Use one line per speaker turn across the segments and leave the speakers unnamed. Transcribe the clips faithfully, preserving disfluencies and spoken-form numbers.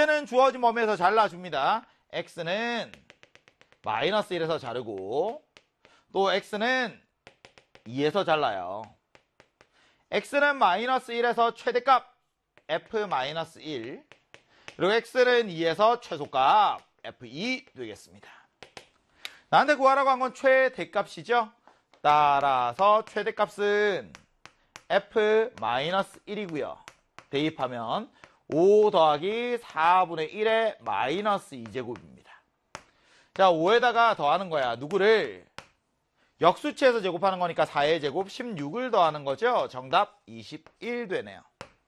이제는 주어진 범위에서 잘라줍니다. x는 마이너스 일에서 자르고 또 x는 이에서 잘라요. x는 마이너스 일에서 최대값 에프 마이너스 일, 그리고 x는 이에서 최소값 에프 이 되겠습니다. 나한테 구하라고 한 건 최대값이죠. 따라서 최대값은 에프 마이너스 일이고요. 대입하면 오 더하기 사분의 일의 마이너스 이 제곱입니다. 자, 오에다가 더하는 거야. 누구를? 역수치에서 제곱하는 거니까 사의 제곱 십육을 더하는 거죠. 정답 이십일 되네요.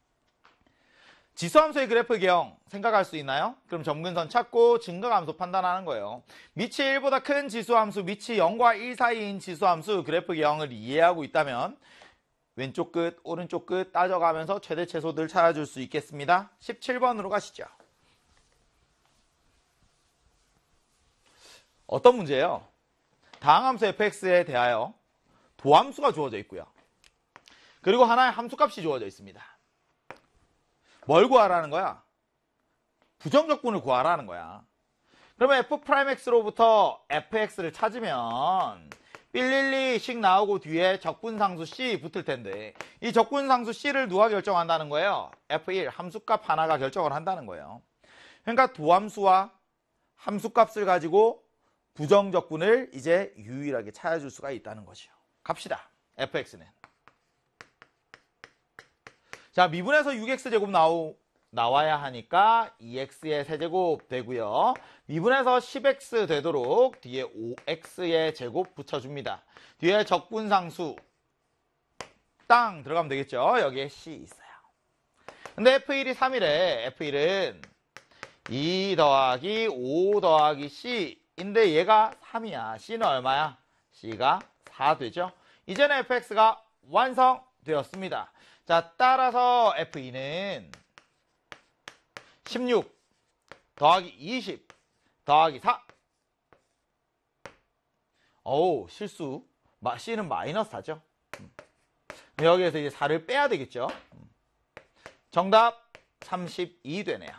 지수함수의 그래프 기형 생각할 수 있나요? 그럼 점근선 찾고 증가함수 판단하는 거예요. 밑이 일보다 큰 지수함수, 밑이 영과 일 사이인 지수함수 그래프 기형을 이해하고 있다면 왼쪽 끝, 오른쪽 끝 따져가면서 최대 최소들 찾아줄 수 있겠습니다. 십칠 번으로 가시죠. 어떤 문제예요? 다항함수 에프엑스에 대하여 도함수가 주어져 있고요. 그리고 하나의 함수값이 주어져 있습니다. 뭘 구하라는 거야? 부정적분을 구하라는 거야. 그러면 F'X로부터 에프엑스를 찾으면 삘릴리씩 나오고 뒤에 적분상수 C 붙을 텐데 이 적분상수 C를 누가 결정한다는 거예요? 에프 일, 함수값 하나가 결정을 한다는 거예요. 그러니까 도함수와 함수값을 가지고 부정적분을 이제 유일하게 찾아줄 수가 있다는 거죠. 갑시다. 에프엑스는. 자, 미분에서 육 엑스 제곱 나오, 나와야 하니까 이 엑스의 세제곱 되고요. 미분에서 십 엑스 되도록 뒤에 오 엑스의 제곱 붙여줍니다. 뒤에 적분상수 땅 들어가면 되겠죠. 여기에 C 있어요. 근데 에프 일이 삼 이래. 에프 일은 이 더하기 오 더하기 C인데 얘가 삼이야. C는 얼마야? C가 사 되죠. 이제는 에프엑스가 완성되었습니다. 자, 따라서 에프 이는 십육 더하기 이십 더하기 사. 어우, 실수. C는 마이너스 사죠. 여기에서 이제 사를 빼야 되겠죠. 정답 삼십이 되네요.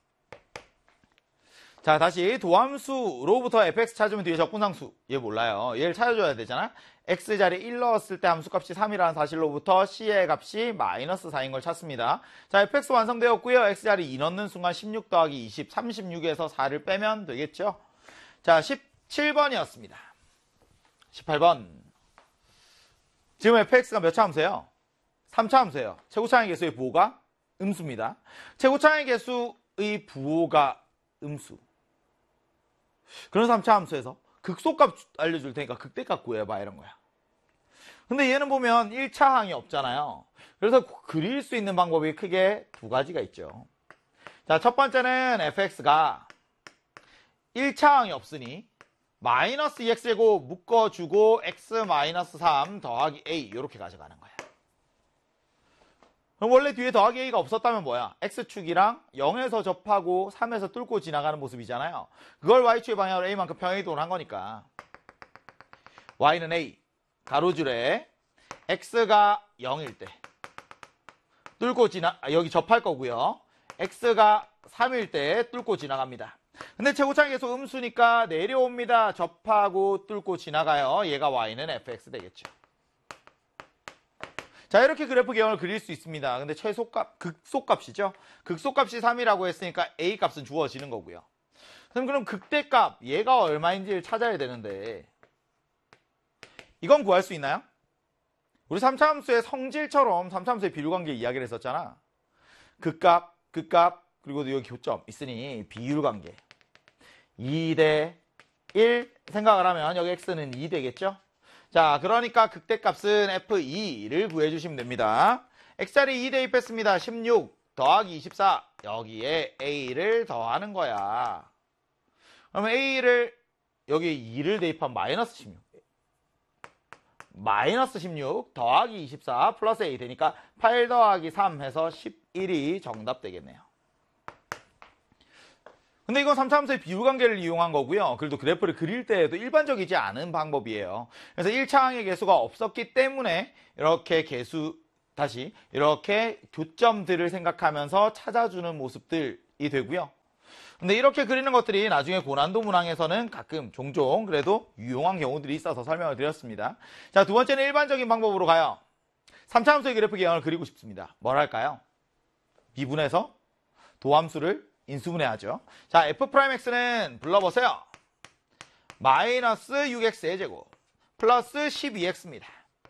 자, 다시 도함수로부터 에프엑스 찾으면 뒤에 적분상수. 얘 몰라요. 얘를 찾아줘야 되잖아. x자리에 일 넣었을 때 함수값이 삼이라는 사실로부터 C의 값이 마이너스 사인 걸 찾습니다. 자, 에프엑스 완성되었고요. x자리 이 넣는 순간 십육 더하기 이십, 삼십육에서 사를 빼면 되겠죠. 자, 십칠 번이었습니다. 십팔 번. 지금 에프엑스가 몇 차 함수예요? 삼 차 함수예요. 최고차항의 개수의 부호가 음수입니다. 최고차항의 개수의 부호가 음수. 그런 삼 차 함수에서 극소값 알려줄 테니까 극대값 구해봐 이런 거야. 근데 얘는 보면 일 차 항이 없잖아요. 그래서 그릴 수 있는 방법이 크게 두 가지가 있죠. 자, 첫 번째는 에프엑스가 일 차 항이 없으니 마이너스 이 엑스제곱 묶어주고 x 마이너스 삼 더하기 a 이렇게 가져가는 거야. 그럼 원래 뒤에 더하기 a가 없었다면 뭐야? x축이랑 영에서 접하고 삼에서 뚫고 지나가는 모습이잖아요. 그걸 y축의 방향으로 a만큼 평행이동을 한 거니까 y는 a, 가로줄에 x가 영일 때 뚫고 지나, 아, 여기 접할 거고요. x가 삼일 때 뚫고 지나갑니다. 근데 최고차항 계속 음수니까 내려옵니다. 접하고 뚫고 지나가요. 얘가 y는 에프엑스 되겠죠. 자, 이렇게 그래프 개형을 그릴 수 있습니다. 근데 최소값, 극소값이죠. 극소값이 삼이라고 했으니까 a 값은 주어지는 거고요. 그럼 그럼 극대값, 얘가 얼마인지를 찾아야 되는데 이건 구할 수 있나요? 우리 삼 차 함수의 성질처럼 삼 차 함수의 비율관계 이야기를 했었잖아. 극값, 극값, 그리고 여기 교점 있으니 비율관계 이 대 일 생각을 하면 여기 x는 이 되겠죠? 자, 그러니까 극대값은 에프 이를 구해주시면 됩니다. x자리 이 대입했습니다. 십육 더하기 이십사. 여기에 a를 더하는 거야. 그러면 a를 여기에 이를 대입하면 마이너스 십육. 마이너스 십육 더하기 이십사 플러스 a 되니까 팔 더하기 삼 해서 십일이 정답 되겠네요. 근데 이건 삼 차 함수의 비율관계를 이용한 거고요. 그래도 그래프를 그릴 때에도 일반적이지 않은 방법이에요. 그래서 일 차 항의 개수가 없었기 때문에 이렇게 개수, 다시 이렇게 교점들을 생각하면서 찾아주는 모습들이 되고요. 근데 이렇게 그리는 것들이 나중에 고난도 문항에서는 가끔 종종 그래도 유용한 경우들이 있어서 설명을 드렸습니다. 자, 두 번째는 일반적인 방법으로 가요. 삼 차 함수의 그래프 개형을 그리고 싶습니다. 뭘 할까요? 미분해서 도함수를 인수분해하죠. 자, f'x는 불러보세요. 마이너스 육 엑스의 제곱 플러스 십이 엑스입니다.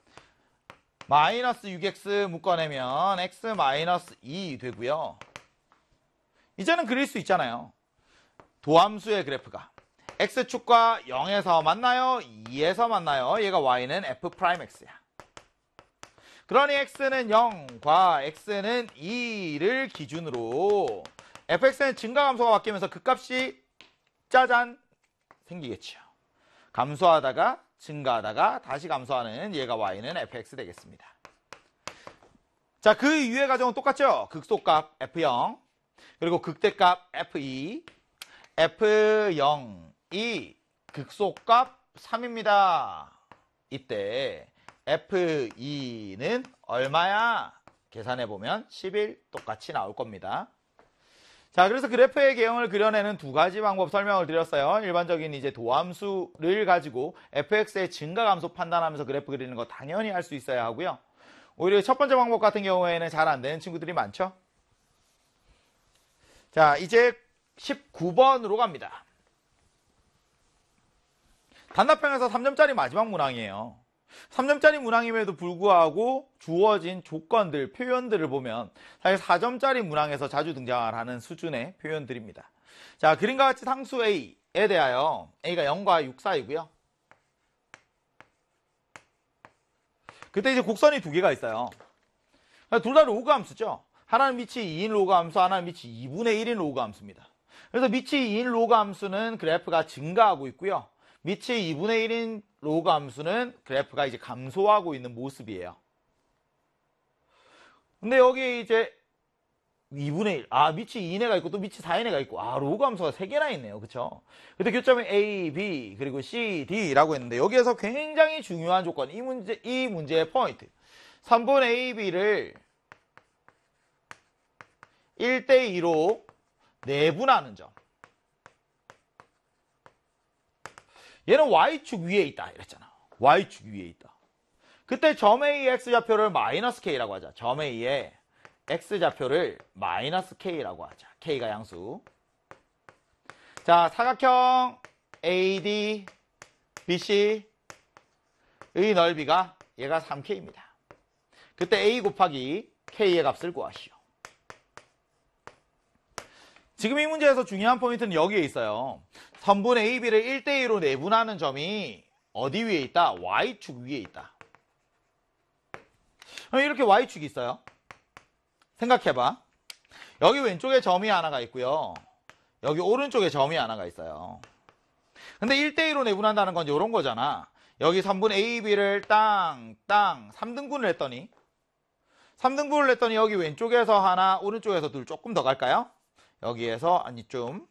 마이너스 육 엑스 묶어내면 x 마이너스 이 되고요. 이제는 그릴 수 있잖아요. 도함수의 그래프가 x축과 영에서 만나요? 이에서 만나요? 얘가 y는 f'x야. 그러니 x는 영과 x는 이를 기준으로 fx는 증가감소가 바뀌면서 그 값이 짜잔 생기겠죠. 감소하다가 증가하다가 다시 감소하는 얘가 y는 fx 되겠습니다. 자, 그 이후의 과정은 똑같죠. 극소값 에프 영 그리고 극대값 에프 이 에프 영이 극소값 삼입니다. 이때 에프 이는 얼마야? 계산해보면 십일 똑같이 나올 겁니다. 자, 그래서 그래프의 개형을 그려내는 두 가지 방법 설명을 드렸어요. 일반적인 이제 도함수를 가지고 에프엑스의 증가감소 판단하면서 그래프 그리는 거 당연히 할 수 있어야 하고요. 오히려 첫 번째 방법 같은 경우에는 잘 안 되는 친구들이 많죠. 자, 이제 십구 번으로 갑니다. 단답형에서 삼 점짜리 마지막 문항이에요. 삼 점짜리 문항임에도 불구하고 주어진 조건들, 표현들을 보면 사실 사 점짜리 문항에서 자주 등장을 하는 수준의 표현들입니다. 자, 그림과 같이 상수 A에 대하여 A가 영과 육 사이고요. 그때 이제 곡선이 두 개가 있어요. 둘 다 로그 함수죠. 하나는 밑이 이인 로그 함수, 하나는 밑이 이분의 일인 로그 함수입니다. 그래서 밑이 이인 로그 함수는 그래프가 증가하고 있고요. 밑이 이분의 일인 로그 함수는 그래프가 이제 감소하고 있는 모습이에요. 근데 여기 이제 이분의 일, 아, 밑이 이인 애가 있고 또 밑이 사인 애가 있고, 아, 로그 함수가 세 개나 있네요. 그쵸? 그때 교점이 A, B, 그리고 C, D라고 했는데, 여기에서 굉장히 중요한 조건, 이 문제, 이 문제의 포인트. 삼분의 A, B를 일 대 이로 내분하는 점. 얘는 Y축 위에 있다 이랬잖아. Y축 위에 있다. 그때 점 A의 X좌표를 마이너스 K라고 하자. 점 A의 X좌표를 마이너스 K라고 하자. K가 양수. 자, 사각형 에이디, 비씨의 넓이가 얘가 삼 케이입니다. 그때 A 곱하기 K의 값을 구하시오. 지금 이 문제에서 중요한 포인트는 여기에 있어요. 선분 에이 비를 일 대 이로 내분하는 점이 어디 위에 있다? Y축 위에 있다. 이렇게 Y축이 있어요. 생각해봐. 여기 왼쪽에 점이 하나가 있고요. 여기 오른쪽에 점이 하나가 있어요. 근데 일 대 이로 내분한다는 건 이런 거잖아. 여기 삼분 에이 비를 땅, 땅, 삼 등분을 했더니 삼 등분을 했더니 여기 왼쪽에서 하나, 오른쪽에서 둘 조금 더 갈까요? 여기에서 아니 좀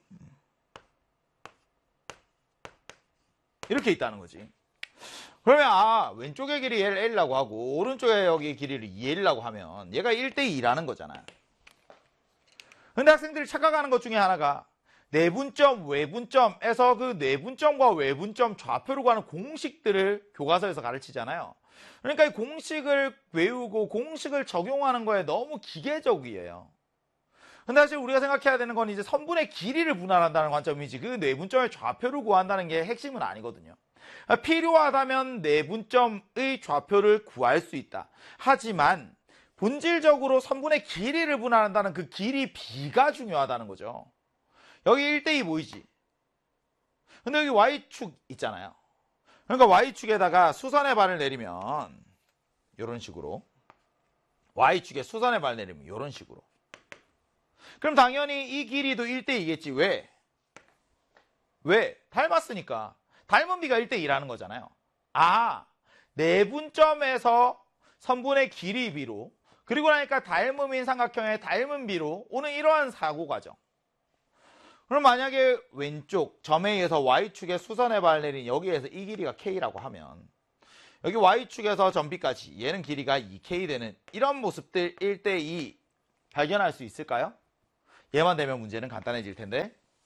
이렇게 있다는 거지. 그러면 아, 왼쪽의 길이 얘를 L라고 하고 오른쪽에 여기 길이를 이 엘라고 하면 얘가 일 대 이라는 거잖아요. 근데 학생들이 착각하는 것 중에 하나가 내분점, 외분점에서 그 내분점과 외분점 좌표로 가는 공식들을 교과서에서 가르치잖아요. 그러니까 이 공식을 외우고 공식을 적용하는 거에 너무 기계적이에요. 근데 사실 우리가 생각해야 되는 건 이제 선분의 길이를 분할한다는 관점이지 그 내분점의 좌표를 구한다는 게 핵심은 아니거든요. 필요하다면 내분점의 좌표를 구할 수 있다. 하지만 본질적으로 선분의 길이를 분할한다는 그 길이 B가 중요하다는 거죠. 여기 일 대 이 보이지? 근데 여기 Y축 있잖아요. 그러니까 Y축에다가 수선의 발을 내리면 이런 식으로 Y축에 수선의 발을 내리면 이런 식으로 그럼 당연히 이 길이도 일 대 이겠지. 왜? 왜? 닮았으니까. 닮은 비가 일 대 이라는 거잖아요. 아, 내분점에서 선분의 길이 비로 그리고 나니까 닮음인 삼각형의 닮은 비로 오는 이러한 사고 과정. 그럼 만약에 왼쪽 점 A에서 Y축에 수선의 발 내린 여기에서 이 길이가 K라고 하면 여기 Y축에서 점 B까지 얘는 길이가 이 케이 되는 이런 모습들 일 대 이 발견할 수 있을까요? 얘만 되면 문제는 간단해질 텐데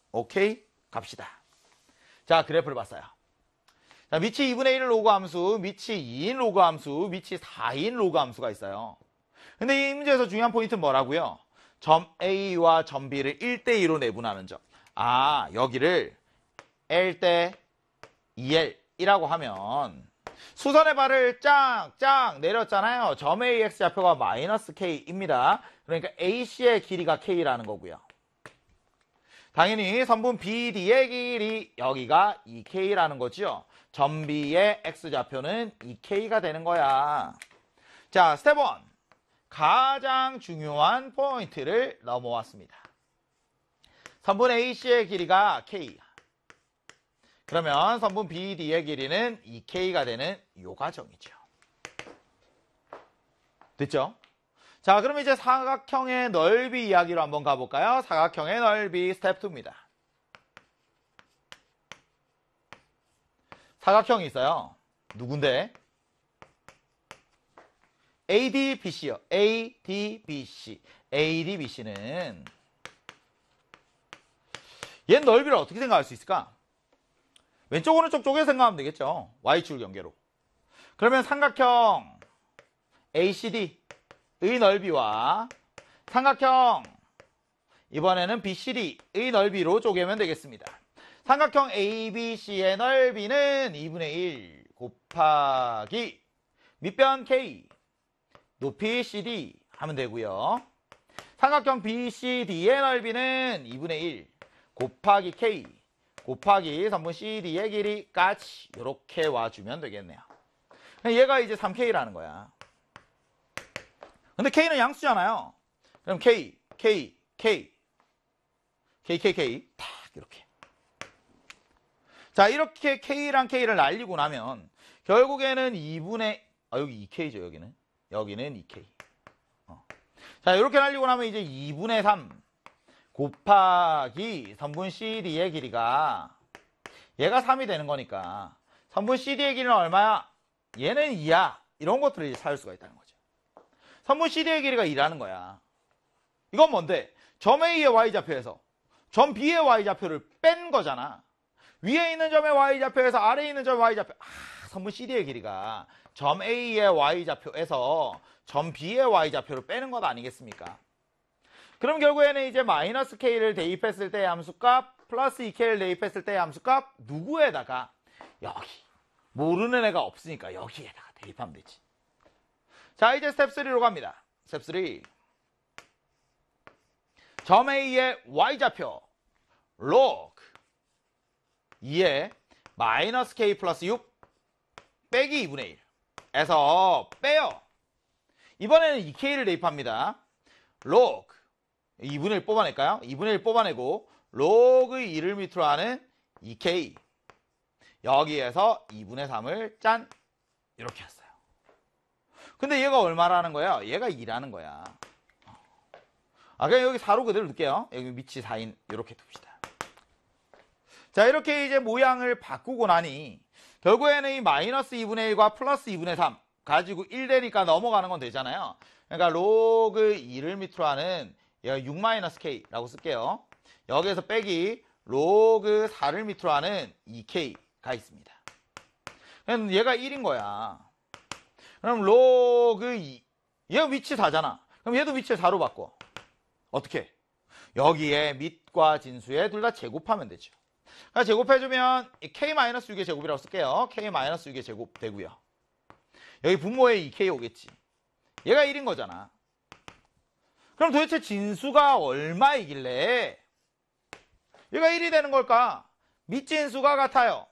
오케이? 갑시다. 자, 그래프를 봤어요. 자, 미치 이분의 일 로그 함수, 미치 이인 로그 함수, 미치 사인 로그 함수가 있어요. 근데 이 문제에서 중요한 포인트는 뭐라고요? 점 A와 점 B를 일 대 이로 내분하는 점. 아, 여기를 L 대 이 엘이라고 하면 수선의 발을 짱짱 내렸잖아요. 점 A X좌표가 마이너스 K입니다. 그러니까 에이씨의 길이가 K라는 거고요. 당연히 선분 비디의 길이 여기가 이 케이라는 거죠. 점 B의 X좌표는 이 케이가 되는 거야. 자, 스텝 일. 가장 중요한 포인트를 넘어왔습니다. 선분 에이씨의 길이가 K. 그러면 선분 비디의 길이는 이 케이가 되는 요 과정이죠. 됐죠? 자, 그럼 이제 사각형의 넓이 이야기로 한번 가볼까요? 사각형의 넓이 스텝 이입니다. 사각형이 있어요. 누군데? 에이디비씨요. 에이디비씨. 에이디비씨는 얘 넓이를 어떻게 생각할 수 있을까? 왼쪽 오른쪽 쪼개 생각하면 되겠죠. Y축 연계로. 그러면 삼각형 에이씨디의 넓이와 삼각형 이번에는 비씨디의 넓이로 쪼개면 되겠습니다. 삼각형 에이비씨의 넓이는 이분의 일 곱하기 밑변 K 높이 씨디 하면 되고요. 삼각형 비씨디의 넓이는 이분의 일 곱하기 K 곱하기 선분 씨디의 길이까지 이렇게 와주면 되겠네요. 얘가 이제 삼 케이라는 거야. 근데 K는 양수잖아요. 그럼 K, K, K, K, K, K 탁 이렇게. 자, 이렇게 K랑 K를 날리고 나면 결국에는 이분의 아 여기 이 케이죠. 여기는 여기는 이 케이. 어. 자, 이렇게 날리고 나면 이제 이분의 삼 곱하기 선분 씨디의 길이가 얘가 삼이 되는 거니까 선분 씨디의 길이는 얼마야? 얘는 이야. 이런 것들을 이제 찾을 수가 있다는 거죠. 선분 씨디의 길이가 이라는 거야. 이건 뭔데? 점 A의 Y좌표에서 점 B의 Y좌표를 뺀 거잖아. 위에 있는 점의 Y좌표에서 아래에 있는 점의 Y좌표. 아, 선분 씨디의 길이가 점 A의 Y좌표에서 점 B의 Y좌표를 빼는 것 아니겠습니까? 그럼 결국에는 이제 마이너스 K를 대입했을 때의 함수값 플러스 이 케이를 대입했을 때의 함수값 누구에다가 여기 모르는 애가 없으니까 여기에다가 대입하면 되지. 자, 이제 스텝 삼로 갑니다. 스텝 삼. 점 A의 Y좌표 log 이에 마이너스 K 플러스 육 빼기 이분의 일 에서 빼요. 이번에는 이 케이를 대입합니다. log 이분의 일 뽑아낼까요? 이분의 일 뽑아내고 log 이를 밑으로 하는 이 케이 여기에서 이분의 삼을 짠 이렇게 했어요. 근데 얘가 얼마라는 거야? 얘가 이라는 거야. 아, 그냥 여기 사로 그대로 넣을게요. 여기 미치 사인 이렇게 둡시다. 자, 이렇게 이제 모양을 바꾸고 나니 결국에는 이 마이너스 이분의 일과 플러스 이분의 삼 가지고 일 되니까 넘어가는 건 되잖아요. 그러니까 로그 이를 밑으로 하는 얘가 육 마이너스 K라고 쓸게요. 여기에서 빼기 로그 사를 밑으로 하는 이 케이가 있습니다. 그럼 얘가 일인 거야. 그럼 로그 이 얘가 위치 사잖아. 그럼 얘도 위치를 사로 바꿔. 어떻게? 여기에 밑과 진수에 둘 다 제곱하면 되죠. 그러니까 제곱해주면 K-육의 제곱이라고 쓸게요. K-육의 제곱 되고요. 여기 분모에 이 케이 오겠지. 얘가 일인 거잖아. 그럼 도대체 진수가 얼마이길래 얘가 일이 되는 걸까? 밑진수가 같아요.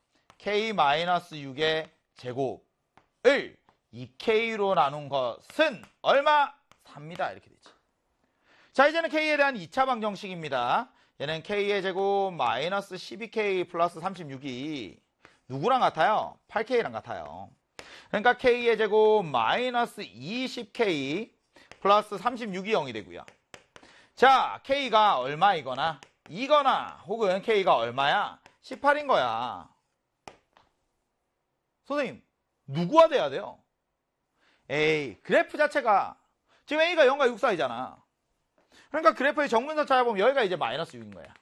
K-육의 제곱을 이 케이로 나눈 것은 얼마? 삼입니다. 이렇게 되지. 자, 이제는 K에 대한 이 차 방정식입니다. 얘는 K의 제곱 마이너스 십이 케이 플러스 삼십육이 누구랑 같아요? 팔 케이랑 같아요. 그러니까 K의 제곱 마이너스 이십 케이 플러스 삼십육이 영이 되고요. 자, K가 얼마이거나 이거나 혹은 K가 얼마야? 십팔인 거야. 선생님, 누구와 돼야 돼요? 에이, 그래프 자체가 지금 A가 영과 육 사이잖아. 그러니까 그래프의 정근선 찾아보면 여기가 이제 마이너스 육인 거야.